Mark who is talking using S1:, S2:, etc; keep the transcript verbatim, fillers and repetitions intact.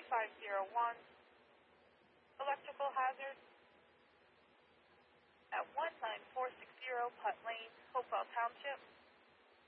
S1: five zero one. Electrical hazard at one nine four six zero Putt Lane, Hopewell Township.